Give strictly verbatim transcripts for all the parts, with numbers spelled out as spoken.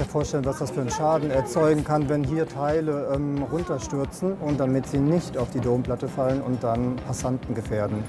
vorstellen, was das für einen Schaden erzeugen kann, wenn hier Teile ähm, runterstürzen und damit sie nicht auf die Domplatte fallen und dann Passanten gefährden.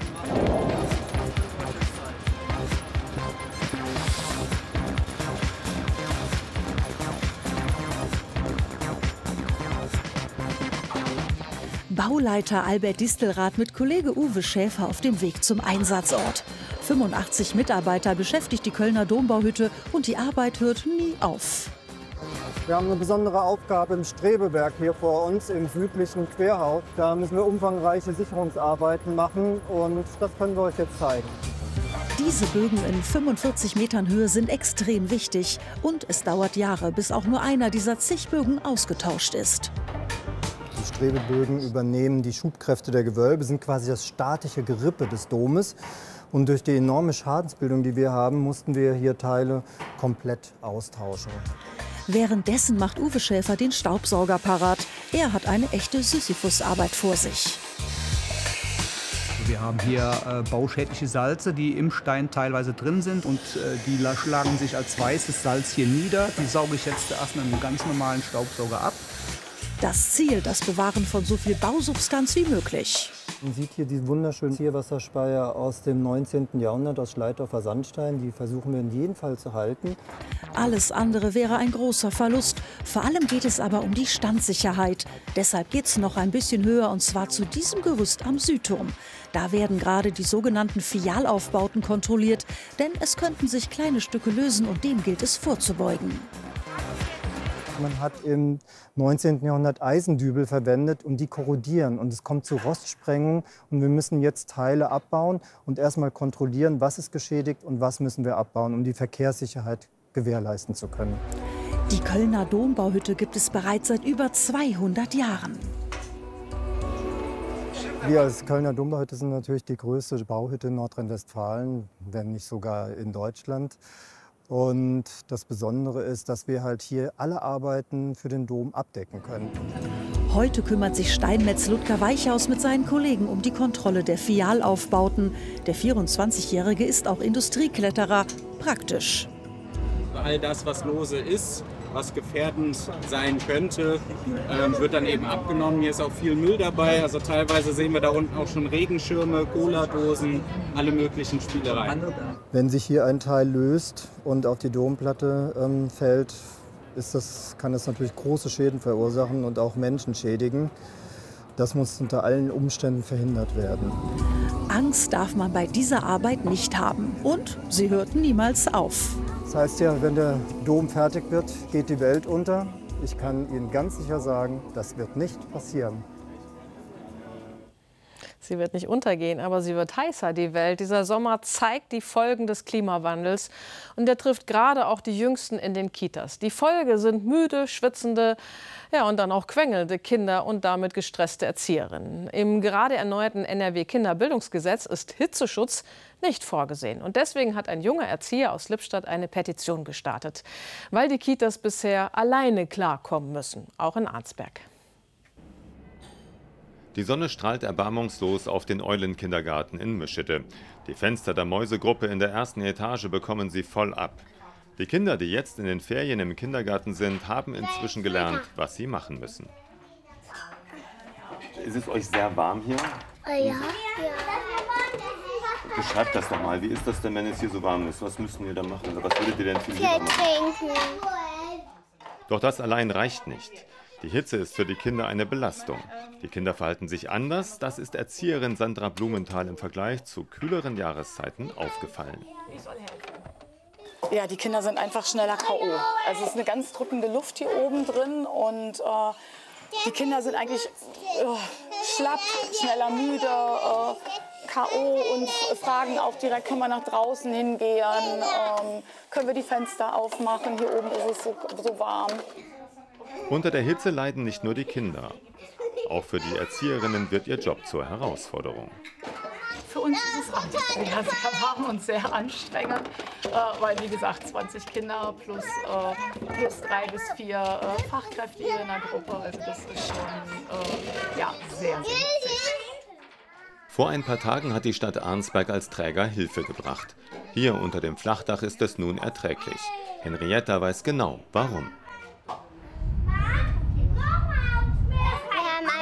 Bauleiter Albert Distelrath mit Kollege Uwe Schäfer auf dem Weg zum Einsatzort. fünfundachtzig Mitarbeiter beschäftigt die Kölner Dombauhütte und die Arbeit hört nie auf. Wir haben eine besondere Aufgabe im Strebewerk hier vor uns im südlichen Querhaus. Da müssen wir umfangreiche Sicherungsarbeiten machen und das können wir euch jetzt zeigen. Diese Bögen in fünfundvierzig Metern Höhe sind extrem wichtig und es dauert Jahre, bis auch nur einer dieser zig Bögen ausgetauscht ist. Die Strebebögen übernehmen die Schubkräfte der Gewölbe, sind quasi das statische Gerippe des Domes. Und durch die enorme Schadensbildung, die wir haben, mussten wir hier Teile komplett austauschen. Währenddessen macht Uwe Schäfer den Staubsauger parat. Er hat eine echte Sisyphusarbeit vor sich. Wir haben hier äh, bauschädliche Salze, die im Stein teilweise drin sind. Und äh, die schlagen sich als weißes Salz hier nieder. Die sauge ich jetzt erst mit einem ganz normalen Staubsauger ab. Das Ziel, das Bewahren von so viel Bausubstanz wie möglich. Man sieht hier diesen wunderschönen Tierwasserspeier aus dem neunzehnten Jahrhundert aus Schleitdorfer Sandstein. Die versuchen wir in jedem Fall zu halten. Alles andere wäre ein großer Verlust. Vor allem geht es aber um die Standsicherheit. Deshalb geht es noch ein bisschen höher, und zwar zu diesem Gerüst am Südturm. Da werden gerade die sogenannten Fialaufbauten kontrolliert. Denn es könnten sich kleine Stücke lösen und dem gilt es vorzubeugen. Man hat im neunzehnten Jahrhundert Eisendübel verwendet und die korrodieren. Und es kommt zu Rostsprengung. Und wir müssen jetzt Teile abbauen und erstmal kontrollieren, was ist geschädigt und was müssen wir abbauen, um die Verkehrssicherheit gewährleisten zu können. Die Kölner Dombauhütte gibt es bereits seit über zweihundert Jahren. Wir als Kölner Dombauhütte sind natürlich die größte Bauhütte in Nordrhein-Westfalen, wenn nicht sogar in Deutschland. Und das Besondere ist, dass wir halt hier alle Arbeiten für den Dom abdecken können. Heute kümmert sich Steinmetz Ludger Weichhaus mit seinen Kollegen um die Kontrolle der Fialaufbauten. Der vierundzwanzigjährige ist auch Industriekletterer. Praktisch. All das, was lose ist, was gefährdend sein könnte, ähm, wird dann eben abgenommen. Hier ist auch viel Müll dabei. Also teilweise sehen wir da unten auch schon Regenschirme, Cola-Dosen, alle möglichen Spielereien. Wenn sich hier ein Teil löst und auf die Domplatte ähm, fällt, ist das, kann das natürlich große Schäden verursachen und auch Menschen schädigen. Das muss unter allen Umständen verhindert werden. Angst darf man bei dieser Arbeit nicht haben. Und sie hört niemals auf. Das heißt ja, wenn der Dom fertig wird, geht die Welt unter. Ich kann Ihnen ganz sicher sagen, das wird nicht passieren. Sie wird nicht untergehen, aber sie wird heißer, die Welt. Dieser Sommer zeigt die Folgen des Klimawandels. Und der trifft gerade auch die Jüngsten in den Kitas. Die Folge sind müde, schwitzende, ja, und dann auch quengelnde Kinder und damit gestresste Erzieherinnen. Im gerade erneuerten N R W-Kinderbildungsgesetz ist Hitzeschutz nicht vorgesehen. Und deswegen hat ein junger Erzieher aus Lippstadt eine Petition gestartet, weil die Kitas bisher alleine klarkommen müssen, auch in Arnsberg. Die Sonne strahlt erbarmungslos auf den Eulenkindergarten in Meschede. Die Fenster der Mäusegruppe in der ersten Etage bekommen sie voll ab. Die Kinder, die jetzt in den Ferien im Kindergarten sind, haben inzwischen gelernt, was sie machen müssen. Ist es euch sehr warm hier? Ja. Beschreibt das doch mal. Wie ist das denn, wenn es hier so warm ist? Was müssen wir da machen? Oder was würdet ihr denn viel Viel trinken. Doch das allein reicht nicht. Die Hitze ist für die Kinder eine Belastung. Die Kinder verhalten sich anders. Das ist Erzieherin Sandra Blumenthal im Vergleich zu kühleren Jahreszeiten aufgefallen. Ja, die Kinder sind einfach schneller K O Also es ist eine ganz drückende Luft hier oben drin und äh, die Kinder sind eigentlich äh, schlapp, schneller müde, äh, K O und fragen auch direkt, können wir nach draußen hingehen, ähm, können wir die Fenster aufmachen, hier oben ist es so, so warm. Unter der Hitze leiden nicht nur die Kinder. Auch für die Erzieherinnen wird ihr Job zur Herausforderung. Für uns ist es auch sehr, sehr warm und sehr anstrengend, äh, weil wie gesagt zwanzig Kinder plus, äh, plus drei bis vier äh, Fachkräfte hier in der Gruppe. Also das ist schon äh, ja, sehr, sehr witzig. Vor ein paar Tagen hat die Stadt Arnsberg als Träger Hilfe gebracht. Hier unter dem Flachdach ist es nun erträglich. Henrietta weiß genau, warum.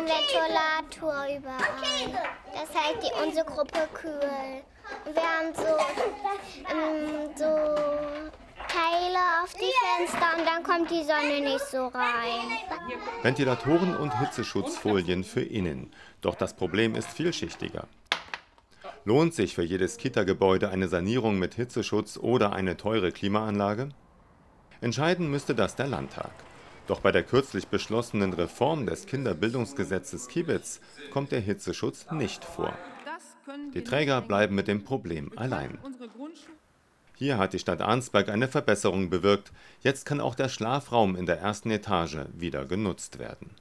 Ventilator überall. Das hält die, unsere Gruppe kühl. Und wir haben so, ähm, so Teile auf die Fenster und dann kommt die Sonne nicht so rein. Ventilatoren und Hitzeschutzfolien für innen. Doch das Problem ist vielschichtiger. Lohnt sich für jedes Kita-Gebäude eine Sanierung mit Hitzeschutz oder eine teure Klimaanlage? Entscheiden müsste das der Landtag. Doch bei der kürzlich beschlossenen Reform des Kinderbildungsgesetzes Kibitz kommt der Hitzeschutz nicht vor. Die Träger bleiben mit dem Problem allein. Hier hat die Stadt Arnsberg eine Verbesserung bewirkt. Jetzt kann auch der Schlafraum in der ersten Etage wieder genutzt werden.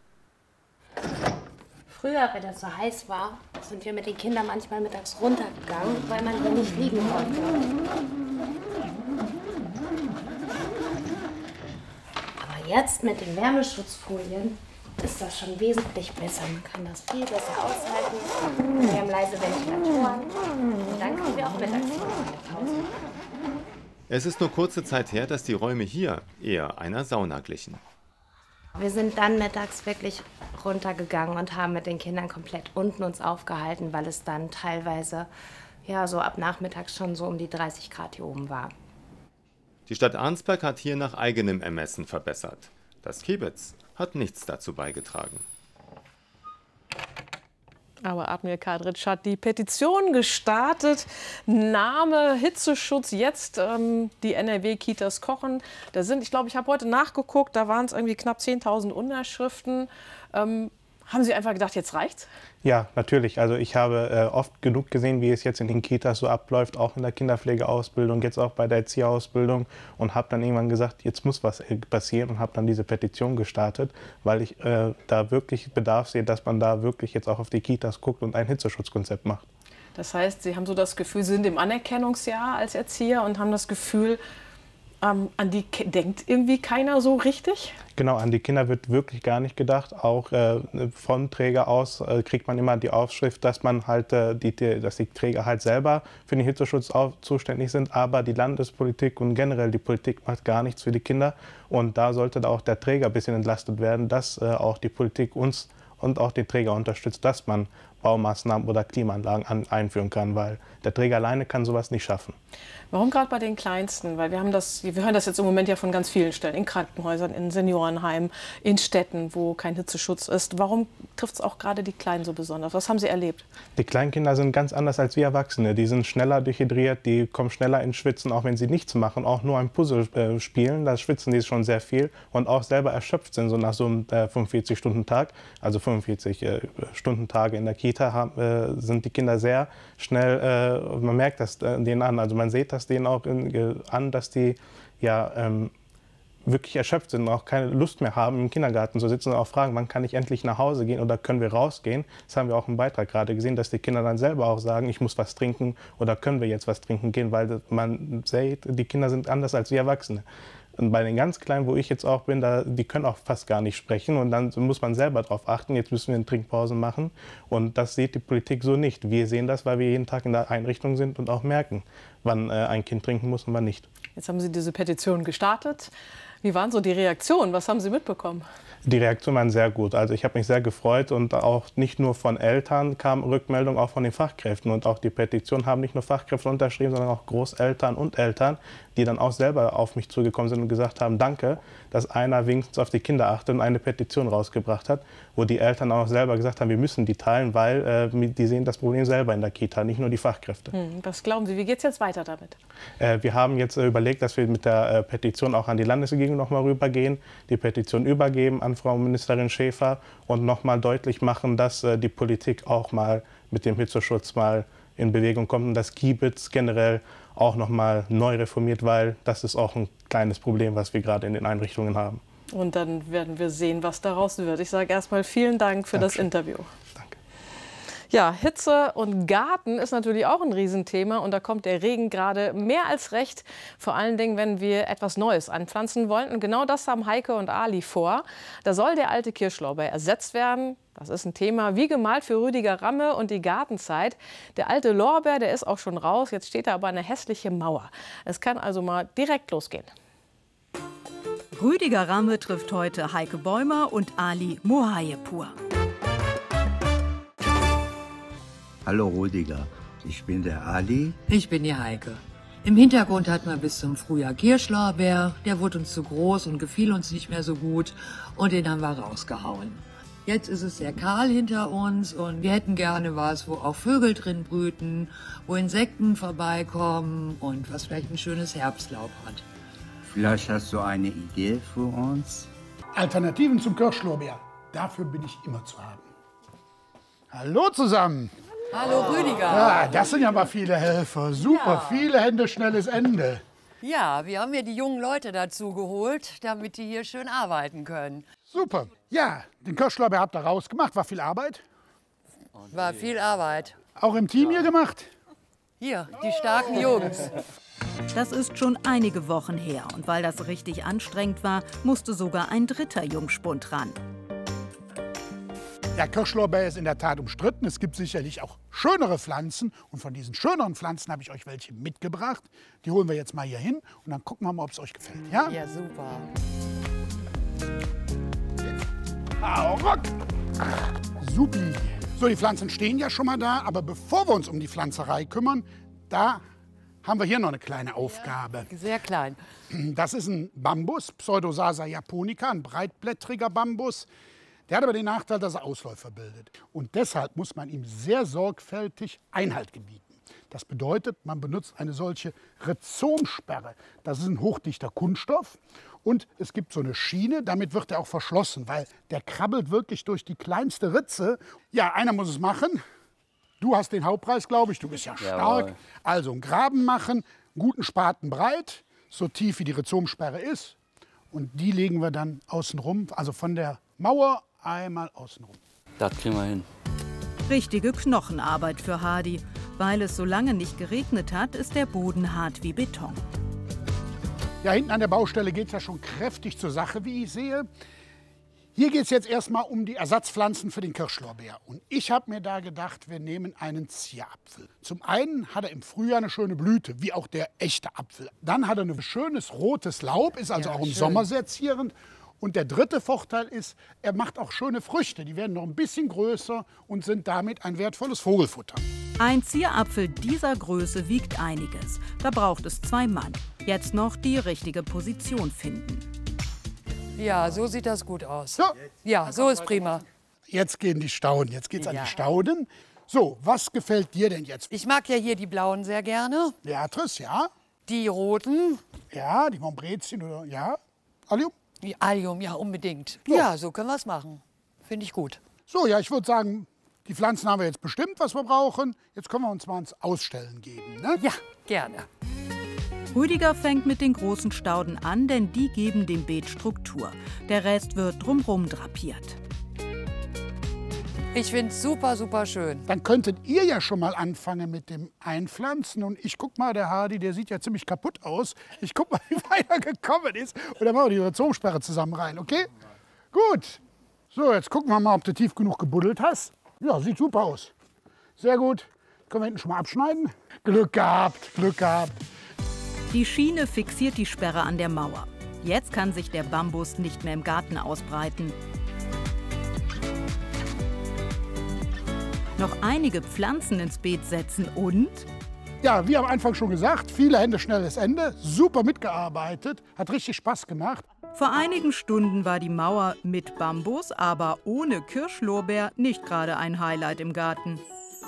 Früher, wenn es so heiß war, sind wir mit den Kindern manchmal mittags runtergegangen, weil man hier nicht liegen konnte. Aber jetzt mit den Wärmeschutzfolien ist das schon wesentlich besser. Man kann das viel besser aushalten. Wir haben leise Ventilatoren und dann können wir auch mittags eine Pause machen. Es ist nur kurze Zeit her, dass die Räume hier eher einer Sauna glichen. Wir sind dann mittags wirklich runtergegangen und haben mit den Kindern komplett unten uns aufgehalten, weil es dann teilweise ja, so ab nachmittags schon so um die dreißig Grad hier oben war. Die Stadt Arnsberg hat hier nach eigenem Ermessen verbessert. Das Kibitz hat nichts dazu beigetragen. Aber Admir Kadritsch hat die Petition gestartet. Name Hitzeschutz jetzt. Ähm, die N R W-Kitas kochen. Da sind, ich glaube, ich habe heute nachgeguckt, da waren es irgendwie knapp zehntausend Unterschriften. Ähm, haben Sie einfach gedacht, jetzt reicht's? Ja, natürlich. Also ich habe äh, oft genug gesehen, wie es jetzt in den Kitas so abläuft, auch in der Kinderpflegeausbildung, jetzt auch bei der Erzieherausbildung, und habe dann irgendwann gesagt, jetzt muss was passieren, und habe dann diese Petition gestartet, weil ich äh, da wirklich Bedarf sehe, dass man da wirklich jetzt auch auf die Kitas guckt und ein Hitzeschutzkonzept macht. Das heißt, Sie haben so das Gefühl, Sie sind im Anerkennungsjahr als Erzieher und haben das Gefühl, ähm, an die denkt irgendwie keiner so richtig? Genau, an die Kinder wird wirklich gar nicht gedacht. Auch äh, vom Träger aus äh, kriegt man immer die Aufschrift, dass man halt äh, die, die, dass die Träger halt selber für den Hitzeschutz auf, zuständig sind, aber die Landespolitik und generell die Politik macht gar nichts für die Kinder. Und da sollte da auch der Träger ein bisschen entlastet werden, dass äh, auch die Politik uns und auch den Träger unterstützt, dass man Baumaßnahmen oder Klimaanlagen an, einführen kann, weil der Träger alleine kann sowas nicht schaffen. Warum gerade bei den Kleinsten? Weil wir haben das, wir hören das jetzt im Moment ja von ganz vielen Stellen, in Krankenhäusern, in Seniorenheimen, in Städten, wo kein Hitzeschutz ist. Warum trifft es auch gerade die Kleinen so besonders? Was haben Sie erlebt? Die Kleinkinder sind ganz anders als wir Erwachsene. Die sind schneller dehydriert, die kommen schneller ins Schwitzen, auch wenn sie nichts machen, auch nur ein Puzzle äh, spielen. Da schwitzen die schon sehr viel und auch selber erschöpft sind, so nach so einem äh, fünfundvierzig-Stunden-Tag, also fünfundvierzig äh, Stunden-Tage in der Kita, haben, äh, sind die Kinder sehr schnell, äh, man merkt das äh, denen an, also man sieht das denen auch in, äh, an, dass die ja ähm, wirklich erschöpft sind und auch keine Lust mehr haben, im Kindergarten zu sitzen und auch fragen, wann kann ich endlich nach Hause gehen oder können wir rausgehen? Das haben wir auch im Beitrag gerade gesehen, dass die Kinder dann selber auch sagen, ich muss was trinken oder können wir jetzt was trinken gehen, weil man sieht, die Kinder sind anders als wir Erwachsene. Und bei den ganz Kleinen, wo ich jetzt auch bin, da, die können auch fast gar nicht sprechen und dann muss man selber darauf achten, jetzt müssen wir eine Trinkpause machen und das sieht die Politik so nicht. Wir sehen das, weil wir jeden Tag in der Einrichtung sind und auch merken, wann äh, ein Kind trinken muss und wann nicht. Jetzt haben Sie diese Petition gestartet. Wie waren so die Reaktionen? Was haben Sie mitbekommen? Die Reaktionen waren sehr gut. Also ich habe mich sehr gefreut und auch nicht nur von Eltern kam Rückmeldung, auch von den Fachkräften. Und auch die Petition haben nicht nur Fachkräfte unterschrieben, sondern auch Großeltern und Eltern, die dann auch selber auf mich zugekommen sind und gesagt haben, danke, dass einer wenigstens auf die Kinder achtet und eine Petition rausgebracht hat, wo die Eltern auch selber gesagt haben, wir müssen die teilen, weil äh, die sehen das Problem selber in der Kita, nicht nur die Fachkräfte. Hm, was glauben Sie, wie geht es jetzt weiter damit? Äh, wir haben jetzt äh, überlegt, dass wir mit der äh, Petition auch an die Landesregierung noch mal rübergehen, die Petition übergeben an Frau Ministerin Schäfer und noch mal deutlich machen, dass äh, die Politik auch mal mit dem Hitzeschutz mal in Bewegung kommt und das Kibitz generell auch noch mal neu reformiert, weil das ist auch ein kleines Problem, was wir gerade in den Einrichtungen haben. Und dann werden wir sehen, was daraus wird. Ich sage erstmal vielen Dank für Dankeschön. Das Interview. Danke. Ja, Hitze und Garten ist natürlich auch ein Riesenthema und da kommt der Regen gerade mehr als recht. Vor allen Dingen, wenn wir etwas Neues anpflanzen wollen. Und genau das haben Heike und Ali vor. Da soll der alte Kirschlorbeer ersetzt werden. Das ist ein Thema wie gemalt für Rüdiger Ramme und die Gartenzeit. Der alte Lorbeer, der ist auch schon raus. Jetzt steht da aber eine hässliche Mauer. Es kann also mal direkt losgehen. Rüdiger Ramme trifft heute Heike Bäumer und Ali Mohayepur. Hallo Rüdiger, ich bin der Ali. Ich bin die Heike. Im Hintergrund hatten wir bis zum Frühjahr Kirschlorbeer. Der wurde uns zu groß und gefiel uns nicht mehr so gut. Und den haben wir rausgehauen. Jetzt ist es sehr kahl hinter uns und wir hätten gerne was, wo auch Vögel drin brüten, wo Insekten vorbeikommen und was vielleicht ein schönes Herbstlaub hat. Vielleicht hast du eine Idee für uns? Alternativen zum Kirschlorbeer. Dafür bin ich immer zu haben. Hallo zusammen. Hallo Rüdiger. Ja, das sind ja mal viele Helfer. Super, ja. Viele Hände, schnelles Ende. Ja, wir haben hier die jungen Leute dazu geholt, damit die hier schön arbeiten können. Super. Ja, den Kirschlorbeer habt ihr rausgemacht. War viel Arbeit? War viel Arbeit. Auch im Team hier gemacht? Hier, die starken Jungs. Das ist schon einige Wochen her. Und weil das richtig anstrengend war, musste sogar ein dritter Jungspund ran. Der Kirschlorbeer ist in der Tat umstritten. Es gibt sicherlich auch schönere Pflanzen. Und von diesen schöneren Pflanzen habe ich euch welche mitgebracht. Die holen wir jetzt mal hier hin und dann gucken wir mal, ob es euch gefällt. Ja, ja super. Hau ruck! Supi. So, die Pflanzen stehen ja schon mal da. Aber bevor wir uns um die Pflanzerei kümmern, da haben wir hier noch eine kleine Aufgabe. Ja, sehr klein. Das ist ein Bambus, Pseudosasa japonica, ein breitblättriger Bambus. Der hat aber den Nachteil, dass er Ausläufer bildet. Und deshalb muss man ihm sehr sorgfältig Einhalt gebieten. Das bedeutet, man benutzt eine solche Rhizomsperre. Das ist ein hochdichter Kunststoff. Und es gibt so eine Schiene, damit wird er auch verschlossen, weil der krabbelt wirklich durch die kleinste Ritze. Ja, einer muss es machen. Du hast den Hauptpreis, glaube ich. Du bist ja stark. Jawohl. Also einen Graben machen, einen guten Spaten breit, so tief wie die Rhizomsperre ist. Und die legen wir dann außen rum, also von der Mauer einmal außenrum. Das kriegen wir hin. Richtige Knochenarbeit für Hardy. Weil es so lange nicht geregnet hat, ist der Boden hart wie Beton. Ja, hinten an der Baustelle geht es ja schon kräftig zur Sache, wie ich sehe. Hier geht es jetzt erstmal um die Ersatzpflanzen für den Kirschlorbeer. Und ich habe mir da gedacht, wir nehmen einen Zierapfel. Zum einen hat er im Frühjahr eine schöne Blüte, wie auch der echte Apfel. Dann hat er ein schönes rotes Laub, ist also ja, auch im schön. Sommer sehr zierend. Und der dritte Vorteil ist, er macht auch schöne Früchte. Die werden noch ein bisschen größer und sind damit ein wertvolles Vogelfutter. Ein Zierapfel dieser Größe wiegt einiges. Da braucht es zwei Mann. Jetzt noch die richtige Position finden. Ja, so sieht das gut aus. So. Ja, so ist prima. Jetzt gehen die Stauden. Jetzt geht's ja. an die Stauden. So, was gefällt dir denn jetzt? Ich mag ja hier die blauen sehr gerne. Beatrice, ja. Die roten. Ja, die Montbrezien oder ja. Allium? Die Allium, ja, unbedingt. So. Ja, so können wir es machen. Finde ich gut. So, ja, ich würde sagen, die Pflanzen haben wir jetzt bestimmt, was wir brauchen. Jetzt können wir uns mal ins Ausstellen geben, ne? Ja, gerne. Rüdiger fängt mit den großen Stauden an, denn die geben dem Beet Struktur. Der Rest wird drumherum drapiert. Ich finde es super, super schön. Dann könntet ihr ja schon mal anfangen mit dem Einpflanzen. Und ich guck mal, der Hardy, der sieht ja ziemlich kaputt aus. Ich guck mal, wie weit er gekommen ist. Und dann machen wir die Rhizomsperre zusammen rein, okay? Gut. So, jetzt gucken wir mal, ob du tief genug gebuddelt hast. Ja, sieht super aus. Sehr gut. Können wir hinten schon mal abschneiden? Glück gehabt, Glück gehabt. Die Schiene fixiert die Sperre an der Mauer. Jetzt kann sich der Bambus nicht mehr im Garten ausbreiten. Noch einige Pflanzen ins Beet setzen und... Ja, wie am Anfang schon gesagt, viele Hände, schnelles Ende. Super mitgearbeitet, hat richtig Spaß gemacht. Vor einigen Stunden war die Mauer mit Bambus, aber ohne Kirschlorbeer nicht gerade ein Highlight im Garten.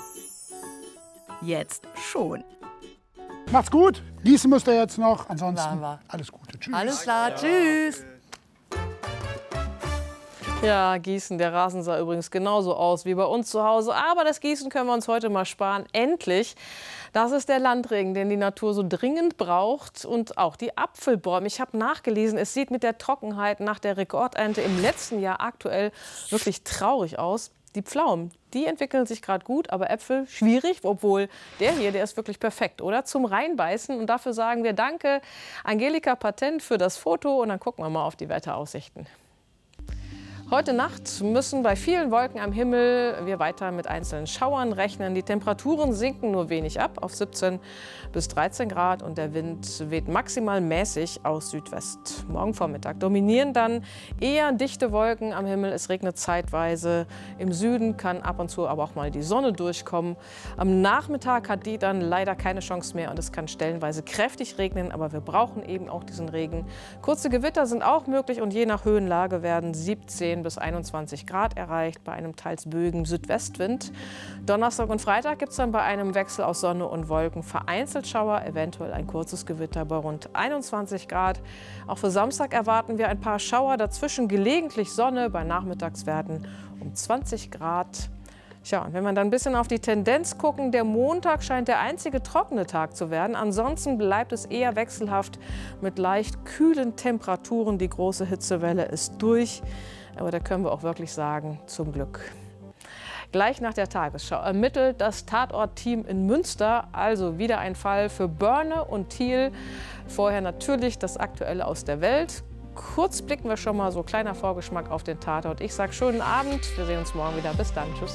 Jetzt schon. Macht's gut. Gießen müsst ihr jetzt noch. Ansonsten alles Gute. Tschüss. Alles klar. Tschüss. Ja, Gießen, der Rasen sah übrigens genauso aus wie bei uns zu Hause. Aber das Gießen können wir uns heute mal sparen. Endlich. Das ist der Landregen, den die Natur so dringend braucht. Und auch die Apfelbäume. Ich habe nachgelesen, es sieht mit der Trockenheit nach der Rekordernte im letzten Jahr aktuell wirklich traurig aus. Die Pflaumen, die entwickeln sich gerade gut, aber Äpfel schwierig, obwohl der hier, der ist wirklich perfekt, oder? Zum Reinbeißen. Und dafür sagen wir Danke, Angelika Patent, für das Foto. Und dann gucken wir mal auf die Wetteraussichten. Heute Nacht müssen bei vielen Wolken am Himmel wir weiter mit einzelnen Schauern rechnen. Die Temperaturen sinken nur wenig ab auf siebzehn bis dreizehn Grad und der Wind weht maximal mäßig aus Südwest. Morgen Vormittag dominieren dann eher dichte Wolken am Himmel. Es regnet zeitweise. Im Süden kann ab und zu aber auch mal die Sonne durchkommen. Am Nachmittag hat die dann leider keine Chance mehr und es kann stellenweise kräftig regnen, aber wir brauchen eben auch diesen Regen. Kurze Gewitter sind auch möglich und je nach Höhenlage werden siebzehn bis einundzwanzig Grad erreicht bei einem teils böigen Südwestwind. Donnerstag und Freitag gibt es dann bei einem Wechsel aus Sonne und Wolken vereinzelt Schauer, eventuell ein kurzes Gewitter bei rund einundzwanzig Grad. Auch für Samstag erwarten wir ein paar Schauer, dazwischen gelegentlich Sonne bei Nachmittagswerten um zwanzig Grad. Tja, und wenn wir dann ein bisschen auf die Tendenz gucken, der Montag scheint der einzige trockene Tag zu werden. Ansonsten bleibt es eher wechselhaft mit leicht kühlen Temperaturen. Die große Hitzewelle ist durch. Aber da können wir auch wirklich sagen, zum Glück. Gleich nach der Tagesschau ermittelt das Tatortteam in Münster, also wieder ein Fall für Börne und Thiel. Vorher natürlich das Aktuelle aus der Welt. Kurz blicken wir schon mal, so kleiner Vorgeschmack auf den Tatort. Ich sage schönen Abend, wir sehen uns morgen wieder. Bis dann, tschüss.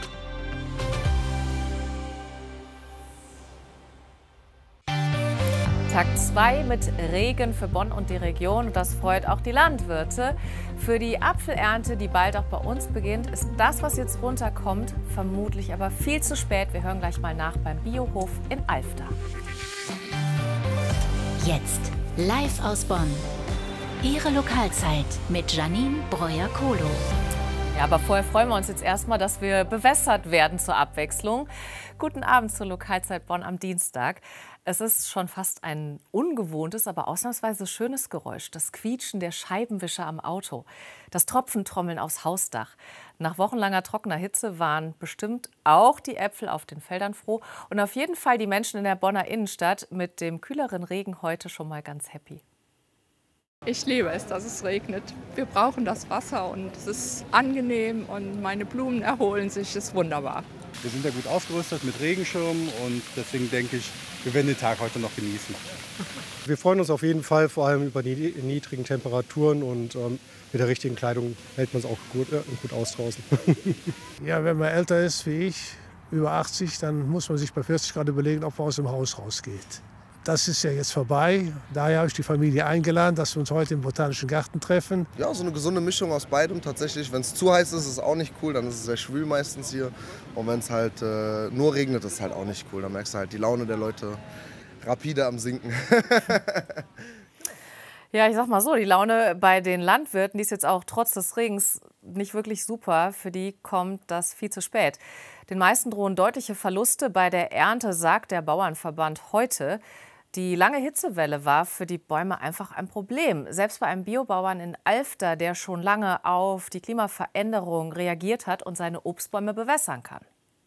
Tag zwei mit Regen für Bonn und die Region. Und das freut auch die Landwirte. Für die Apfelernte, die bald auch bei uns beginnt, ist das, was jetzt runterkommt, vermutlich aber viel zu spät. Wir hören gleich mal nach beim Biohof in Alfter. Jetzt live aus Bonn. Ihre Lokalzeit mit Janine Breuer-Kohlo. Ja, aber vorher freuen wir uns jetzt erstmal, dass wir bewässert werden zur Abwechslung. Guten Abend zur Lokalzeit Bonn am Dienstag. Es ist schon fast ein ungewohntes, aber ausnahmsweise schönes Geräusch. Das Quietschen der Scheibenwischer am Auto. Das Tropfentrommeln aufs Hausdach. Nach wochenlanger trockener Hitze waren bestimmt auch die Äpfel auf den Feldern froh. Und auf jeden Fall die Menschen in der Bonner Innenstadt mit dem kühleren Regen heute schon mal ganz happy. Ich liebe es, dass es regnet. Wir brauchen das Wasser und es ist angenehm und meine Blumen erholen sich. Es ist wunderbar. Wir sind ja gut ausgerüstet mit Regenschirmen und deswegen denke ich, wir werden den Tag heute noch genießen. Wir freuen uns auf jeden Fall, vor allem über die niedrigen Temperaturen und ähm, mit der richtigen Kleidung hält man es auch gut, äh, gut aus draußen. Ja, wenn man älter ist wie ich, über achtzig, dann muss man sich bei vierzig Grad überlegen, ob man aus dem Haus rausgeht. Das ist ja jetzt vorbei. Daher habe ich die Familie eingeladen, dass wir uns heute im Botanischen Garten treffen. Ja, so eine gesunde Mischung aus beidem tatsächlich. Wenn es zu heiß ist, ist es auch nicht cool. Dann ist es sehr schwül meistens hier. Und wenn es halt äh, nur regnet, ist es halt auch nicht cool. Dann merkst du halt die Laune der Leute rapide am Sinken. Ja, ich sag mal so, die Laune bei den Landwirten, die ist jetzt auch trotz des Regens nicht wirklich super. Für die kommt das viel zu spät. Den meisten drohen deutliche Verluste bei der Ernte, sagt der Bauernverband heute. Die lange Hitzewelle war für die Bäume einfach ein Problem. Selbst bei einem Biobauern in Alfter, der schon lange auf die Klimaveränderung reagiert hat und seine Obstbäume bewässern kann.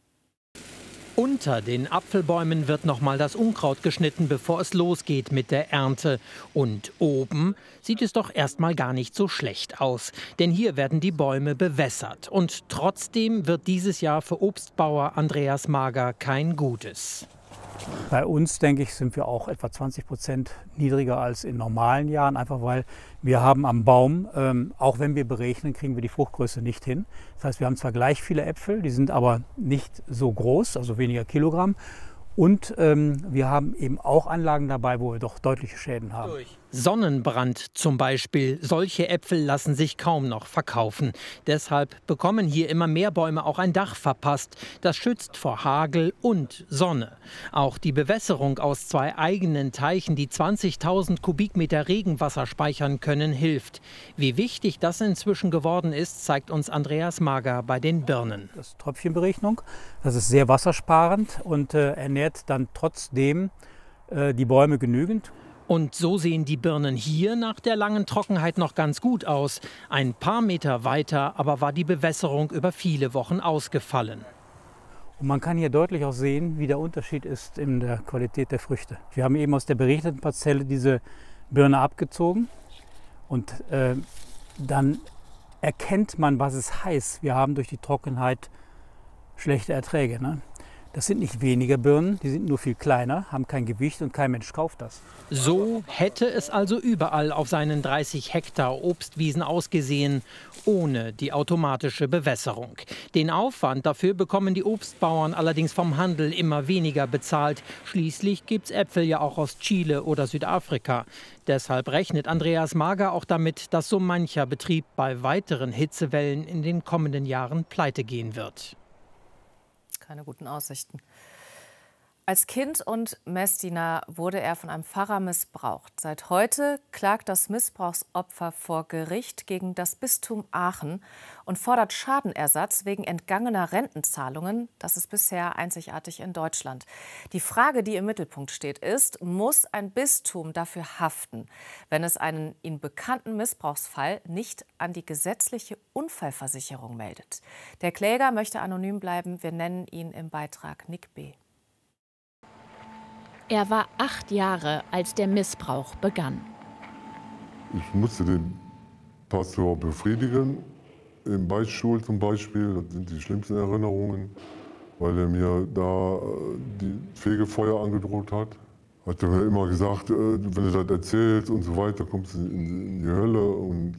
Unter den Apfelbäumen wird noch mal das Unkraut geschnitten, bevor es losgeht mit der Ernte. Und oben sieht es doch erst mal gar nicht so schlecht aus. Denn hier werden die Bäume bewässert. Und trotzdem wird dieses Jahr für Obstbauer Andreas Mager kein gutes. Bei uns, denke ich, sind wir auch etwa zwanzig Prozent niedriger als in normalen Jahren, einfach weil wir haben am Baum, ähm, auch wenn wir berechnen, kriegen wir die Fruchtgröße nicht hin. Das heißt, wir haben zwar gleich viele Äpfel, die sind aber nicht so groß, also weniger Kilogramm. Und ähm, wir haben eben auch Anlagen dabei, wo wir doch deutliche Schäden haben. Sonnenbrand zum Beispiel. Solche Äpfel lassen sich kaum noch verkaufen. Deshalb bekommen hier immer mehr Bäume auch ein Dach verpasst. Das schützt vor Hagel und Sonne. Auch die Bewässerung aus zwei eigenen Teichen, die zwanzigtausend Kubikmeter Regenwasser speichern können, hilft. Wie wichtig das inzwischen geworden ist, zeigt uns Andreas Mager bei den Birnen. Das ist Tröpfchenberechnung. Das ist sehr wassersparend und äh, ernährt dann trotzdem äh, die Bäume genügend. Und so sehen die Birnen hier nach der langen Trockenheit noch ganz gut aus. Ein paar Meter weiter aber war die Bewässerung über viele Wochen ausgefallen. Und man kann hier deutlich auch sehen, wie der Unterschied ist in der Qualität der Früchte. Wir haben eben aus der beregneten Parzelle diese Birne abgezogen und äh, dann erkennt man, was es heißt. Wir haben durch die Trockenheit schlechte Erträge. Ne? Das sind nicht weniger Birnen, die sind nur viel kleiner, haben kein Gewicht und kein Mensch kauft das. So hätte es also überall auf seinen dreißig Hektar Obstwiesen ausgesehen, ohne die automatische Bewässerung. Den Aufwand dafür bekommen die Obstbauern allerdings vom Handel immer weniger bezahlt. Schließlich gibt's Äpfel ja auch aus Chile oder Südafrika. Deshalb rechnet Andreas Mager auch damit, dass so mancher Betrieb bei weiteren Hitzewellen in den kommenden Jahren pleite gehen wird. Keine guten Aussichten. Als Kind und Messdiener wurde er von einem Pfarrer missbraucht. Seit heute klagt das Missbrauchsopfer vor Gericht gegen das Bistum Aachen und fordert Schadenersatz wegen entgangener Rentenzahlungen. Das ist bisher einzigartig in Deutschland. Die Frage, die im Mittelpunkt steht, ist, muss ein Bistum dafür haften, wenn es einen ihm bekannten Missbrauchsfall nicht an die gesetzliche Unfallversicherung meldet? Der Kläger möchte anonym bleiben. Wir nennen ihn im Beitrag Nick B. Er war acht Jahre, als der Missbrauch begann. Ich musste den Pastor befriedigen, im Beichtstuhl zum Beispiel. Das sind die schlimmsten Erinnerungen, weil er mir da die Fegefeuer angedroht hat. Hat er mir immer gesagt, wenn du das erzählst und so weiter, kommst du in die Hölle. Und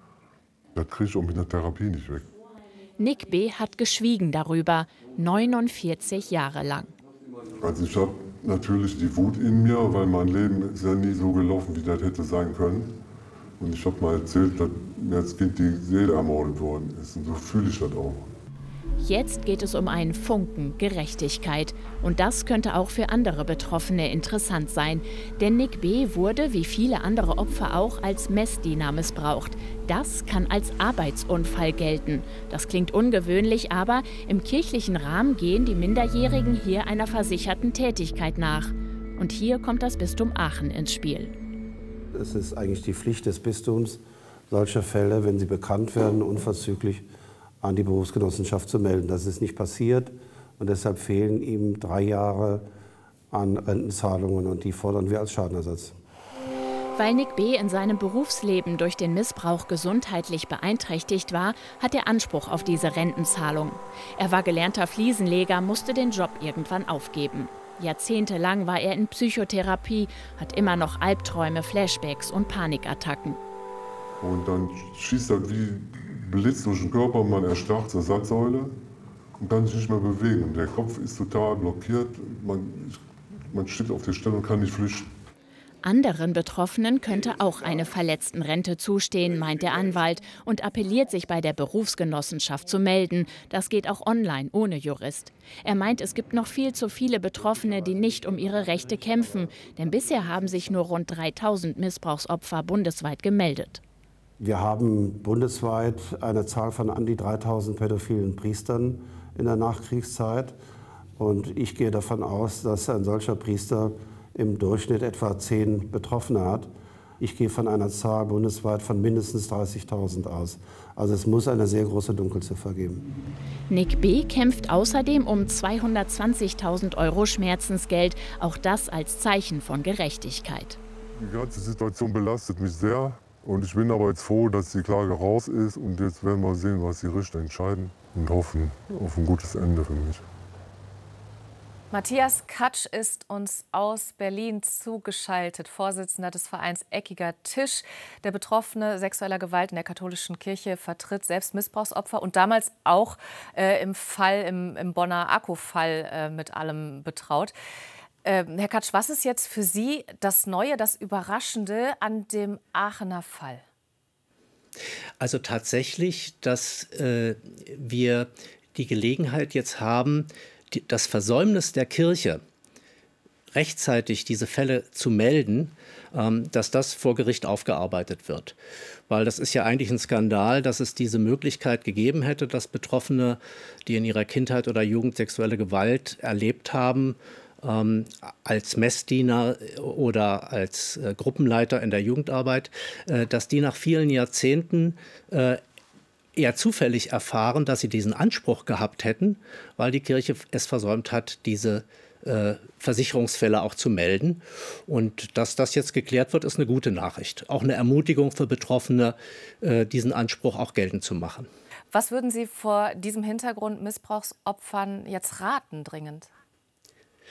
das kriege ich auch mit der Therapie nicht weg. Nick B. hat geschwiegen darüber, neunundvierzig Jahre lang. Also ich habe natürlich die Wut in mir, weil mein Leben ist ja nie so gelaufen, wie das hätte sein können. Und ich habe mal erzählt, dass mir als Kind die Seele ermordet worden ist. Und so fühle ich das auch. Jetzt geht es um einen Funken Gerechtigkeit. Und das könnte auch für andere Betroffene interessant sein. Denn Nick B. wurde, wie viele andere Opfer auch, als Messdiener missbraucht. Das kann als Arbeitsunfall gelten. Das klingt ungewöhnlich, aber im kirchlichen Rahmen gehen die Minderjährigen hier einer versicherten Tätigkeit nach. Und hier kommt das Bistum Aachen ins Spiel. Es ist eigentlich die Pflicht des Bistums, solche Fälle, wenn sie bekannt werden, unverzüglich an die Berufsgenossenschaft zu melden. Das ist nicht passiert und deshalb fehlen ihm drei Jahre an Rentenzahlungen und die fordern wir als Schadenersatz. Weil Nick B. in seinem Berufsleben durch den Missbrauch gesundheitlich beeinträchtigt war, hat er Anspruch auf diese Rentenzahlung. Er war gelernter Fliesenleger, musste den Job irgendwann aufgeben. Jahrzehntelang war er in Psychotherapie, hat immer noch Albträume, Flashbacks und Panikattacken. Und dann schießt er wie Blitz durch den Körper, man erstarrt zur Satzsäule und kann sich nicht mehr bewegen. Und der Kopf ist total blockiert, man, man steht auf der Stelle und kann nicht flüchten. Anderen Betroffenen könnte auch eine Verletztenrente zustehen, meint der Anwalt und appelliert, sich bei der Berufsgenossenschaft zu melden. Das geht auch online, ohne Jurist. Er meint, es gibt noch viel zu viele Betroffene, die nicht um ihre Rechte kämpfen. Denn bisher haben sich nur rund dreitausend Missbrauchsopfer bundesweit gemeldet. Wir haben bundesweit eine Zahl von an die dreitausend pädophilen Priestern in der Nachkriegszeit. Und ich gehe davon aus, dass ein solcher Priester im Durchschnitt etwa zehn Betroffene hat. Ich gehe von einer Zahl bundesweit von mindestens dreißigtausend aus. Also es muss eine sehr große Dunkelziffer geben. Nick B. kämpft außerdem um zweihundertzwanzigtausend Euro Schmerzensgeld. Auch das als Zeichen von Gerechtigkeit. Die ganze Situation belastet mich sehr. Und ich bin aber jetzt froh, dass die Klage raus ist. Und jetzt werden wir sehen, was die Richter entscheiden. Und hoffen auf ein gutes Ende für mich. Matthias Katsch ist uns aus Berlin zugeschaltet, Vorsitzender des Vereins Eckiger Tisch. Der Betroffene sexueller Gewalt in der katholischen Kirche vertritt selbst Missbrauchsopfer und damals auch äh, im Fall, im, im Bonner Akku-Fall äh, mit allem betraut. Äh, Herr Katsch, was ist jetzt für Sie das Neue, das Überraschende an dem Aachener Fall? Also tatsächlich, dass äh, wir die Gelegenheit jetzt haben, das Versäumnis der Kirche, rechtzeitig diese Fälle zu melden, dass das vor Gericht aufgearbeitet wird. Weil das ist ja eigentlich ein Skandal, dass es diese Möglichkeit gegeben hätte, dass Betroffene, die in ihrer Kindheit oder Jugend sexuelle Gewalt erlebt haben, als Messdiener oder als Gruppenleiter in der Jugendarbeit, dass die nach vielen Jahrzehnten eher zufällig erfahren, dass sie diesen Anspruch gehabt hätten, weil die Kirche es versäumt hat, diese äh, Versicherungsfälle auch zu melden. Und dass das jetzt geklärt wird, ist eine gute Nachricht. Auch eine Ermutigung für Betroffene, äh, diesen Anspruch auch geltend zu machen. Was würden Sie vor diesem Hintergrund Missbrauchsopfern jetzt raten, dringend?